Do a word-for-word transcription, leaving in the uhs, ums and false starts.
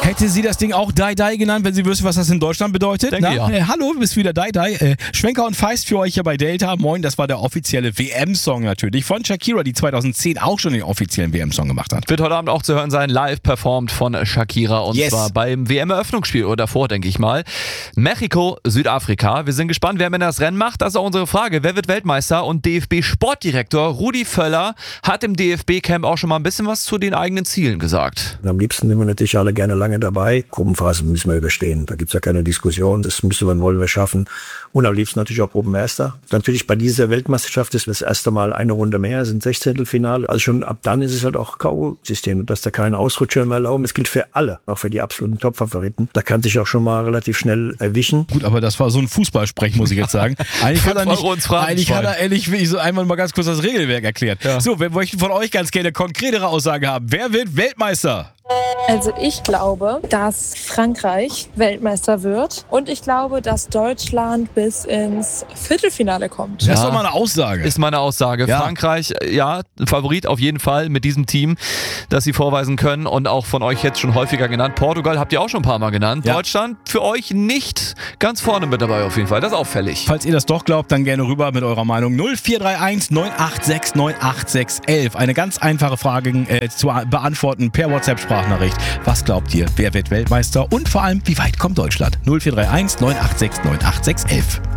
Hätte sie das Ding auch Dai Dai genannt, wenn sie wüsste, was das in Deutschland bedeutet? Denke Na? ja. Äh, hallo, du bist wieder Dai Dai. Äh, Schwenker und Feist für euch hier bei Delta. Moin, das war der offizielle W M-Song natürlich von Shakira, die zweitausendzehn auch schon den offiziellen W M-Song gemacht hat. Wird heute Abend auch zu hören sein, live performt von Shakira und Yes. zwar beim W M-Eröffnungsspiel oder davor, denke ich mal. Mexiko, Südafrika. Wir sind gespannt, wer mit das Rennen macht. Das ist auch unsere Frage. Wer wird Weltmeister? Und D F B-Sportdirektor Rudi Völler hat im D F B-Camp auch schon mal ein bisschen was zu den eigenen Zielen gesagt. Am liebsten sind wir natürlich alle gerne lange dabei. Gruppenphase müssen wir überstehen. Da gibt's ja keine Diskussion. Das müssen wir, wollen wir schaffen. Und am liebsten natürlich auch Gruppenerster. Natürlich bei dieser Weltmeisterschaft ist das erste Mal eine Runde mehr, sind Sechzehntelfinale. Also schon ab dann ist es halt auch K O-System, dass da keine Ausrutscher mehr erlauben. Das gilt für alle, auch für die absoluten Top-Favoriten. Da kann sich auch schon mal relativ schnell erwischen. Gut, aber das war so ein Fußballsprech, muss ich jetzt sagen. Eigentlich hat er nicht, Euro ins Phrasenschwein. eigentlich hat er ehrlich wie so einmal mal ganz kurz das Regelwerk erklärt. Ja. So, wir möchten von euch ganz gerne konkretere Aussage haben. Wer wird Weltmeister? Also ich glaube, dass Frankreich Weltmeister wird und ich glaube, dass Deutschland bis ins Viertelfinale kommt. Das ist Ja. doch mal eine Aussage. Ist meine Aussage. Ja. Frankreich, ja, ein Favorit auf jeden Fall mit diesem Team, das sie vorweisen können und auch von euch jetzt schon häufiger genannt. Portugal habt ihr auch schon ein paar Mal genannt. Ja. Deutschland für euch nicht ganz vorne mit dabei auf jeden Fall. Das ist auffällig. Falls ihr das doch glaubt, dann gerne rüber mit eurer Meinung. null vier drei eins neun acht sechs neun acht sechs elf. Eine ganz einfache Frage äh, zu beantworten per WhatsApp-Sprachnachricht. Was glaubt ihr? Wer wird Weltmeister? Und vor allem, wie weit kommt Deutschland? null vier drei eins neun acht sechs neun acht sechs elf.